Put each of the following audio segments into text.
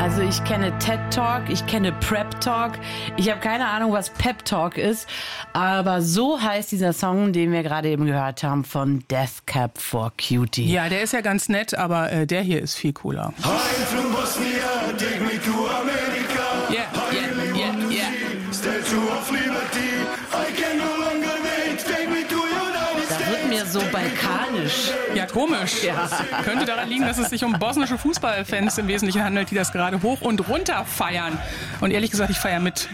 Also ich kenne TED Talk, ich kenne Prep Talk. Ich habe keine Ahnung, was Pep Talk ist. Aber so heißt dieser Song, den wir gerade eben gehört haben von Death Cab for Cutie. Ja, der ist ja ganz nett, aber der hier ist viel cooler. I'm from Bosnia, take me to America. Yeah. Statue of Liberty, I can no longer wait, take me to United Das wird mir so balkanisch. Ja, komisch. Ja. Könnte daran liegen, dass es sich um bosnische Fußballfans im Wesentlichen handelt, die das gerade hoch und runter feiern. Und ehrlich gesagt, ich feiere mit.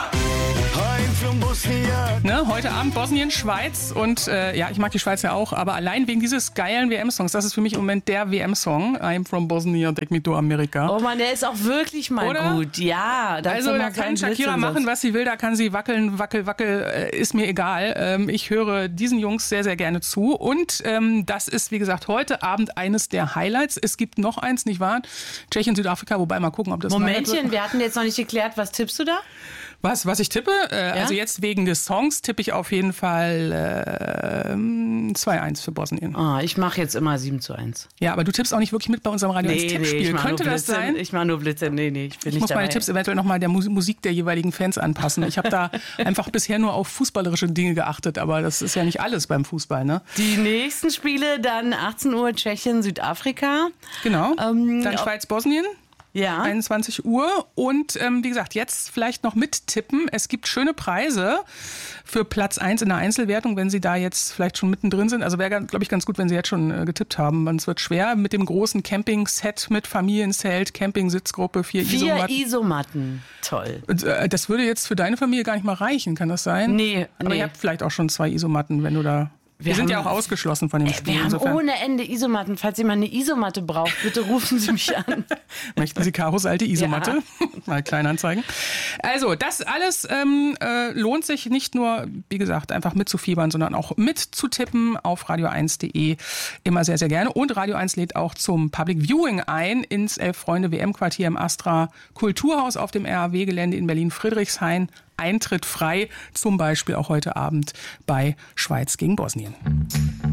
I'm from Bosnia. Ne, heute Abend Bosnien, Schweiz und ja, ich mag die Schweiz ja auch, aber allein wegen dieses geilen WM-Songs, das ist für mich im Moment der WM-Song. I'm from Bosnia, take me to America. Oh Mann, der ist auch wirklich mal Oder? gut. Ja, Also da kann Shakira machen, was sie will, da kann sie wackeln, wackel, ist mir egal. Ich höre diesen Jungs sehr, sehr gerne zu und das ist, wie gesagt, heute Abend eines der Highlights. Es gibt noch eins, nicht wahr? Tschechien, Südafrika, wobei mal gucken, ob das Momentchen, wir hatten jetzt noch nicht geklärt, was tippst du da? Was ich tippe? Also jetzt wegen des Songs tippe ich auf jeden Fall 2-1 für Bosnien. Oh, ich mache jetzt immer 7:1. Ja, aber du tippst auch nicht wirklich mit bei unserem Radio 1 Tippspiel. ich mach Könnte nur das Blödsinn. sein? Ich mache nur Blödsinn. Nee, ich bin Ich nicht muss dabei. meine Tipps eventuell nochmal der Musik der jeweiligen Fans anpassen. Ich habe da einfach bisher nur auf fußballerische Dinge geachtet, aber das ist ja nicht alles beim Fußball, ne? Die nächsten Spiele dann 18 Uhr Tschechien, Südafrika. Genau. Dann Schweiz, Bosnien. Ja. 21 Uhr und wie gesagt, jetzt vielleicht noch mittippen. Es gibt schöne Preise für Platz 1 in der Einzelwertung, wenn Sie da jetzt vielleicht schon mittendrin sind. Also wäre, glaube ich, ganz gut, wenn Sie jetzt schon getippt haben. Es wird schwer mit dem großen Camping-Set mit Familienzelt, Camping-Sitzgruppe, 4 Isomatten. 4 Isomatten. Toll. Und, das würde jetzt für deine Familie gar nicht mal reichen, kann das sein? Nee. Aber ihr habt vielleicht auch schon 2 Isomatten, wenn du da... Wir sind ja auch ausgeschlossen von dem Spiel. Wir haben insofern. ohne Ende Isomatten. Falls jemand eine Isomatte braucht, bitte rufen Sie mich an. Möchten Sie Karos alte Isomatte? Ja. Mal Kleinanzeigen. Also, das alles lohnt sich nicht nur, wie gesagt, einfach mitzufiebern, sondern auch mitzutippen auf radio1.de. Immer sehr, sehr gerne. Und Radio 1 lädt auch zum Public Viewing ein ins Elf-Freunde-WM-Quartier im Astra Kulturhaus auf dem RAW-Gelände in Berlin-Friedrichshain. Eintritt frei, zum Beispiel auch heute Abend bei Schweiz gegen Bosnien.